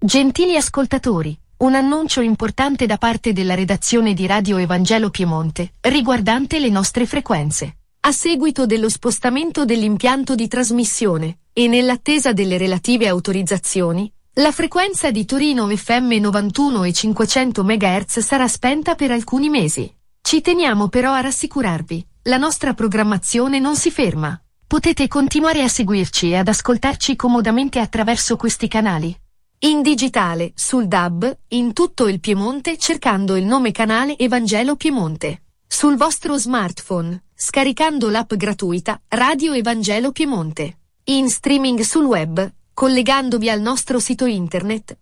Gentili ascoltatori, un annuncio importante da parte della redazione di Radio Evangelo Piemonte, riguardante le nostre frequenze. A seguito dello spostamento dell'impianto di trasmissione, e nell'attesa delle relative autorizzazioni, la frequenza di Torino FM 91 e 500 MHz sarà spenta per alcuni mesi. Ci teniamo però a rassicurarvi, la nostra programmazione non si ferma. Potete continuare a seguirci e ad ascoltarci comodamente attraverso questi canali. In digitale, sul DAB, in tutto il Piemonte cercando il nome canale Evangelo Piemonte. Sul vostro smartphone, scaricando l'app gratuita Radio Evangelo Piemonte. In streaming sul web, collegandovi al nostro sito internet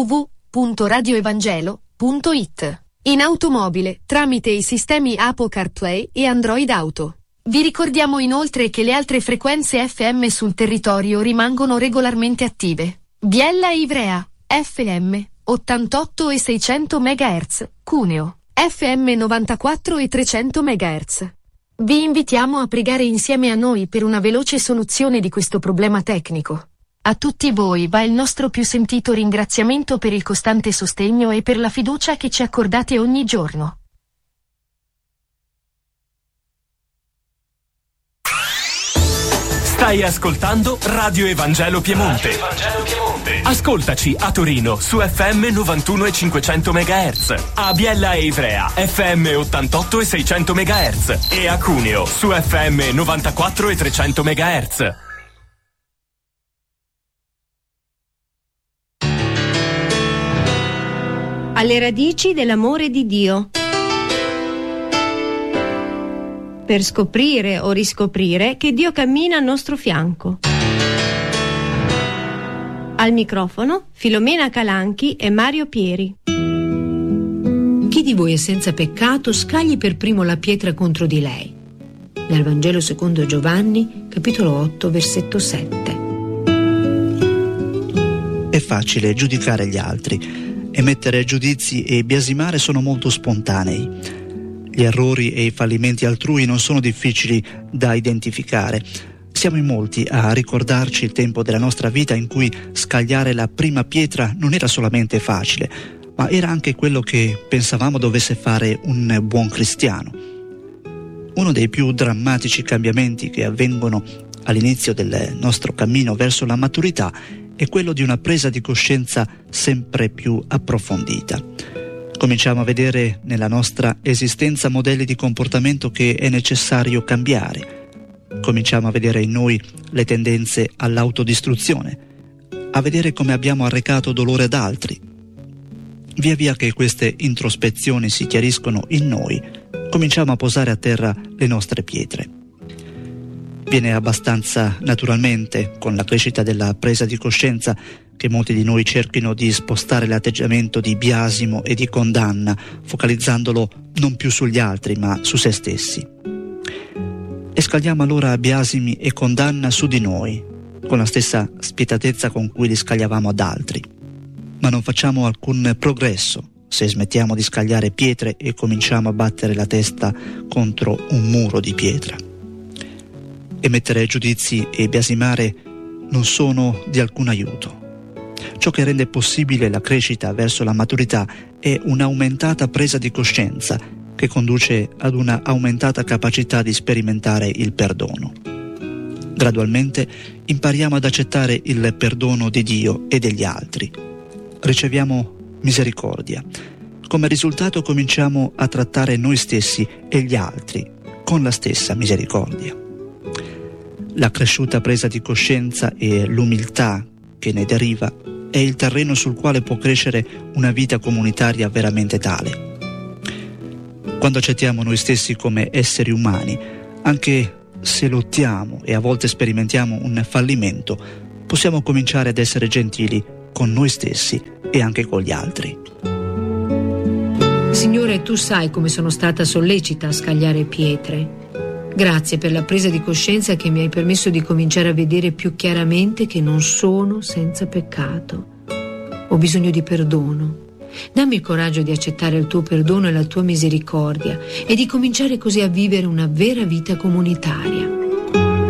www.radioevangelo.it. In automobile, tramite i sistemi Apple CarPlay e Android Auto. Vi ricordiamo inoltre che le altre frequenze FM sul territorio rimangono regolarmente attive. Biella e Ivrea, FM, 88 e 600 MHz, Cuneo, FM 94 e 300 MHz. Vi invitiamo a pregare insieme a noi per una veloce soluzione di questo problema tecnico. A tutti voi va il nostro più sentito ringraziamento per il costante sostegno e per la fiducia che ci accordate ogni giorno. Stai ascoltando Radio Evangelo Piemonte. Ascoltaci a Torino su FM 91 e 500 MHz, a Biella e Ivrea FM 88 e 600 MHz e a Cuneo su FM 94 e 300 MHz. Alle radici dell'amore di Dio. Per scoprire o riscoprire che Dio cammina al nostro fianco. Al microfono Filomena Calanchi e Mario Pieri. Chi di voi è senza peccato scagli per primo la pietra contro di lei. Dal Vangelo secondo Giovanni, capitolo 8, versetto 7. È facile giudicare gli altri, emettere giudizi e biasimare sono molto spontanei. Gli errori e i fallimenti altrui non sono difficili da identificare. Siamo in molti a ricordarci il tempo della nostra vita in cui scagliare la prima pietra non era solamente facile, ma era anche quello che pensavamo dovesse fare un buon cristiano. Uno dei più drammatici cambiamenti che avvengono all'inizio del nostro cammino verso la maturità è quello di una presa di coscienza sempre più approfondita. Cominciamo a vedere nella nostra esistenza modelli di comportamento che è necessario cambiare. Cominciamo a vedere in noi le tendenze all'autodistruzione, a vedere come abbiamo arrecato dolore ad altri. Via via che queste introspezioni si chiariscono in noi, cominciamo a posare a terra le nostre pietre. Viene abbastanza naturalmente, con la crescita della presa di coscienza, che molti di noi cerchino di spostare l'atteggiamento di biasimo e di condanna, focalizzandolo non più sugli altri ma su se stessi. E scagliamo allora biasimi e condanna su di noi, con la stessa spietatezza con cui li scagliavamo ad altri. Ma non facciamo alcun progresso se smettiamo di scagliare pietre e cominciamo a battere la testa contro un muro di pietra. Emettere giudizi e biasimare non sono di alcun aiuto. Ciò che rende possibile la crescita verso la maturità è un'aumentata presa di coscienza che conduce ad una aumentata capacità di sperimentare il perdono. Gradualmente impariamo ad accettare il perdono di Dio e degli altri. Riceviamo misericordia. Come risultato cominciamo a trattare noi stessi e gli altri con la stessa misericordia. La cresciuta presa di coscienza e l'umiltà che ne deriva è il terreno sul quale può crescere una vita comunitaria veramente tale. Quando accettiamo noi stessi come esseri umani, anche se lottiamo e a volte sperimentiamo un fallimento, possiamo cominciare ad essere gentili con noi stessi e anche con gli altri. Signore, tu sai come sono stata sollecita a scagliare pietre. Grazie per la presa di coscienza che mi hai permesso di cominciare a vedere più chiaramente che non sono senza peccato. Ho bisogno di perdono. Dammi il coraggio di accettare il tuo perdono e la tua misericordia e di cominciare così a vivere una vera vita comunitaria.